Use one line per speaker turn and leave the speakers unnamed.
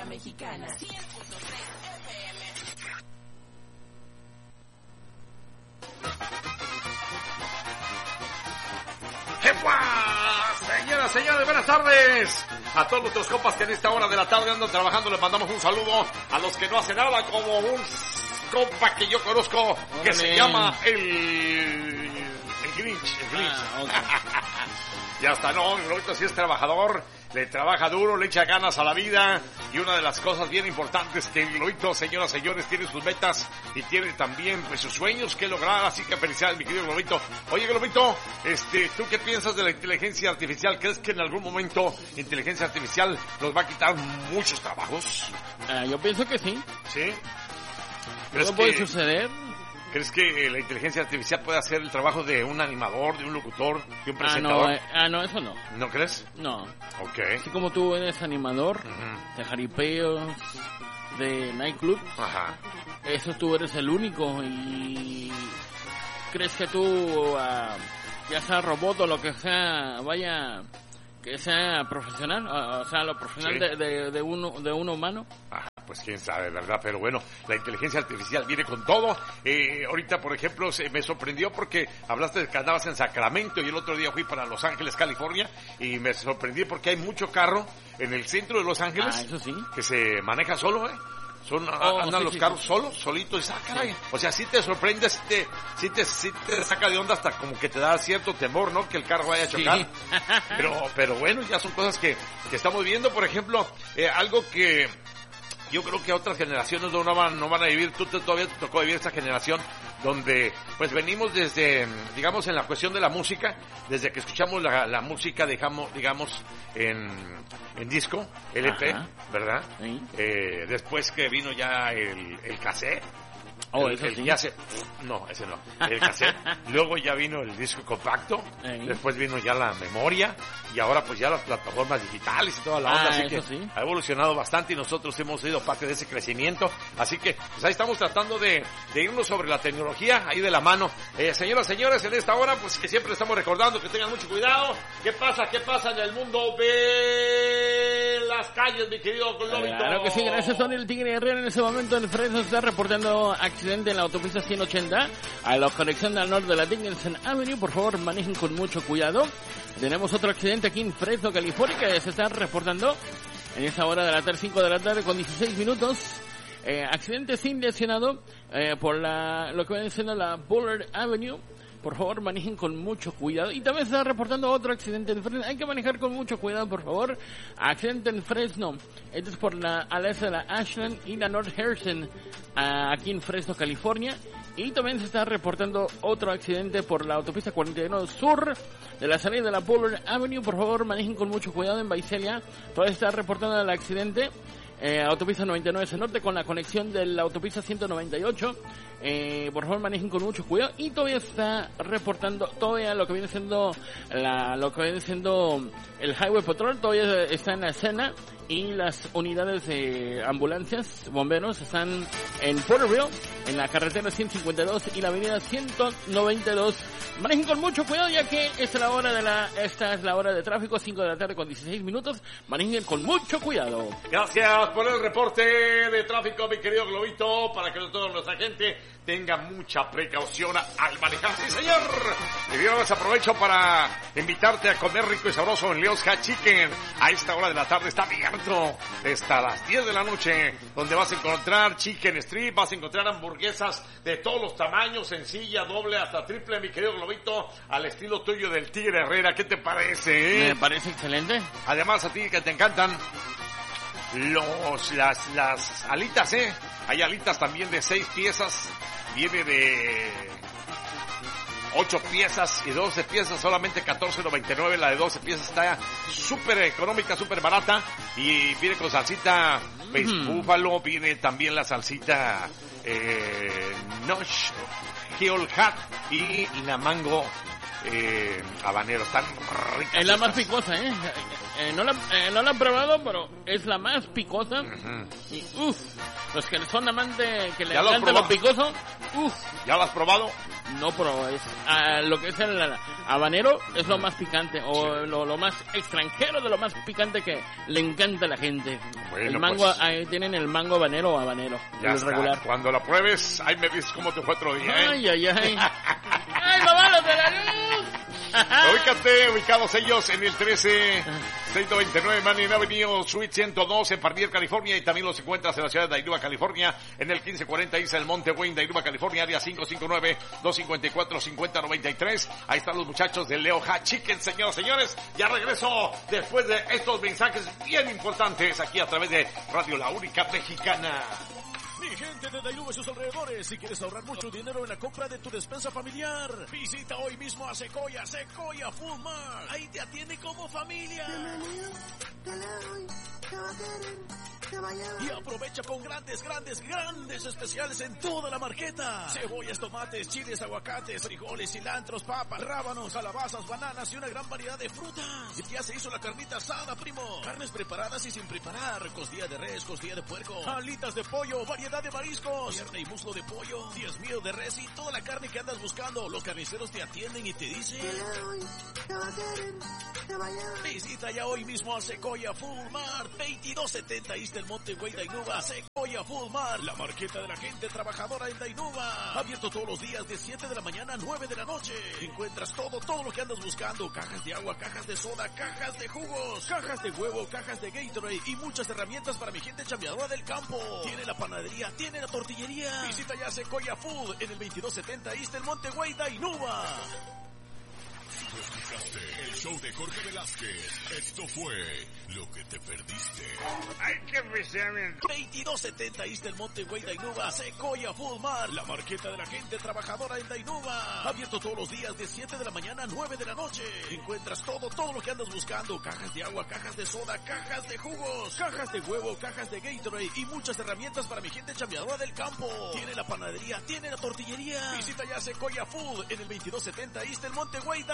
Mexicana 100.3 FM.
¡Epa! Señoras, señores, buenas tardes. A todos nuestros compas que en esta hora de la tarde andan trabajando, les mandamos un saludo. A los que no hacen nada, como un compa que yo conozco, que se llama el Grinch. Okay. Ya está, no, el Globito sí es trabajador, le trabaja duro, le echa ganas a la vida. Y una de las cosas bien importantes que el Globito, señoras, señores, tiene sus metas y tiene también pues sus sueños que lograr. Así que felicidades, mi querido Globito. Oye, Globito, ¿tú qué piensas de la inteligencia artificial? ¿Crees que en algún momento la inteligencia artificial nos va a quitar muchos trabajos?
Yo pienso que sí.
¿Sí?
¿Cómo puede suceder?
¿Crees que la inteligencia artificial puede hacer el trabajo de un animador, de un locutor, de un presentador?
No, eso no.
¿No crees?
No.
Ok.
Así como tú eres animador de jaripeos, de nightclub, eso tú eres el único. Y crees que tú, ya sea robot o lo que sea, vaya, que sea profesional, o sea, lo profesional ¿sí? de un humano.
Pues quién sabe, ¿verdad? Pero bueno, la inteligencia artificial viene con todo. Ahorita, por ejemplo, me sorprendió porque hablaste de que andabas en Sacramento y el otro día fui para Los Ángeles, California, y me sorprendí porque hay mucho carro en el centro de Los Ángeles
eso sí.
Que se maneja solo, andan los carros solos, solitos, y caray. O sea, sí te sorprende, sí te saca de onda hasta como que te da cierto temor, ¿no? Que el carro vaya a chocar. Sí. Pero bueno, ya son cosas que estamos viendo. Por ejemplo, algo que yo creo que otras generaciones no van a vivir. Tú todavía te tocó vivir esta generación donde pues venimos desde, digamos, en la cuestión de la música, desde que escuchamos la música, digamos, en disco, LP, ¿verdad? Sí. Después que vino ya el cassette.
Sí.
Ya no, ese no, el cassette. Luego ya vino el disco compacto, después vino ya la memoria y ahora pues ya las plataformas digitales y toda la onda, así que sí. Ha evolucionado bastante y nosotros hemos sido parte de ese crecimiento, así que pues ahí estamos tratando de irnos sobre la tecnología, ahí de la mano. Señoras, señores, en esta hora pues que siempre estamos recordando que tengan mucho cuidado. ¿Qué pasa en el mundo de las calles, mi querido Globito?
Claro que sí, gracias Tony el Tigre Herrera. En ese momento el Fresno está reportando accidente en la autopista 180 a la conexión al norte de la Dickinson Avenue. Por favor, manejen con mucho cuidado. Tenemos otro accidente aquí en Fresno, California, que se está reportando en esa hora de la tarde, 5 de la tarde con 16 minutos. Accidente sin lesionado por lo que viene siendo la Bullard Avenue. Por favor, manejen con mucho cuidado. Y también se está reportando otro accidente en Fresno. Hay que manejar con mucho cuidado, por favor. Accidente en Fresno. Esto es por la alesa de la Ashland y la North Harrison, aquí en Fresno, California. Y también se está reportando otro accidente por la autopista 41 Sur, de la salida de la Bullard Avenue. Por favor, manejen con mucho cuidado en Visalia. Todavía está reportando el accidente. Autopista 99 Norte con la conexión de la autopista 198. Por favor, manejen con mucho cuidado. Y todavía está reportando lo que viene siendo el Highway Patrol. Todavía está en la escena y las unidades de ambulancias, bomberos, están en Porterville, en la carretera 152 y la avenida 192. Manejen con mucho cuidado, ya que esta es la hora de tráfico, 5 de la tarde con 16 minutos. Manejen con mucho cuidado.
Gracias por el reporte de tráfico, mi querido Globito, para que toda nuestra gente tenga mucha precaución al manejar. ¡Sí, señor! Y yo aprovecho para invitarte a comer rico y sabroso en Leo's Hot Chicken. A esta hora de la tarde está abierto hasta las 10 de la noche, donde vas a encontrar chicken strip, vas a encontrar hamburguesas de todos los tamaños, sencilla, doble, hasta triple, mi querido Globito, al estilo tuyo del Tigre Herrera. ¿Qué te parece?
Me parece excelente.
Además, a ti que te encantan las alitas, hay alitas también de 6 piezas, viene de 8 piezas y 12 piezas, solamente $14.99. La de 12 piezas está súper económica, súper barata, y viene con salsita búfalo, viene también la salsita Nosh Hill Hat y la mango habanero. Están ricas.
Es la más picosa, no la he probado, pero es la más picosa. Y los que son amantes, que le encanta lo picoso,
¿Ya lo has probado?
No, pero es lo que es el habanero es lo más picante o lo más extranjero de lo más picante que le encanta a la gente.
Bueno,
el mango,
pues,
ahí tienen el mango habanero o habanero.
Ya
el
está.
regular.
Cuando la pruebes, ahí me dices cómo te fue otro día, ¿eh?
Ay, ay, ay. ¡Ay, mamá, los de la luz!
Ubicados ellos en el 13629 Manning Avenue, Suite 102 en Pardier, California, y también los encuentras en la ciudad de Dainuba, California, en el 1540 Isla del Monte Wayne, Dainuba, California, área 559-254-5093. Ahí están los muchachos de Leo Ha Chicken, señoras y señores. Ya regreso después de estos mensajes bien importantes aquí a través de Radio La Única Mexicana.
Mi gente de Dainuba y sus alrededores, si quieres ahorrar mucho dinero en la compra de tu despensa familiar, visita hoy mismo a Sequoia Food Mart. Ahí te atiende como familia. Y aprovecha con grandes especiales en toda la marqueta. Cebollas, tomates, chiles, aguacates, frijoles, cilantros, papas, rábanos, calabazas, bananas y una gran variedad de frutas. Y ya se hizo la carnita asada, primo. Carnes preparadas y sin preparar. Costilla de res, costilla de puerco, alitas de pollo, variedad de mariscos, pierna y muslo de pollo, 10 mío de res y toda la carne que andas buscando. Los carniceros te atienden y te dicen: visita ya hoy mismo a Sequoia Food Mart, 2270 East del Monte Güey, Dainuba. Sequoia Food Mart, la marqueta de la gente trabajadora en Dainuba. Abierto todos los días de 7 de la mañana a 9 de la noche. Encuentras todo lo que andas buscando: cajas de agua, cajas de soda, cajas de jugos, cajas de huevo, cajas de Gatorade y muchas herramientas para mi gente chambeadora del campo. Tiene la panadería, tiene la tortillería. Visita ya Sequoia Food en el 2270 East del Monte Güey, Dainuba.
Escuchaste el show de Jorge Velázquez. Esto fue Lo que te perdiste.
¡Ay, qué especial!
2270 East del Monte Güey, Dainuba. Sequoia Food Mart, la marqueta de la gente trabajadora en Dainuba. Abierto todos los días de 7 de la mañana a 9 de la noche. Encuentras todo lo que andas buscando: cajas de agua, cajas de soda, cajas de jugos, cajas de huevo, cajas de Gatorade y muchas herramientas para mi gente chambeadora del campo. Tiene la panadería, tiene la tortillería. Visita ya Sequoia Food en el 2270 East del Monte Güey,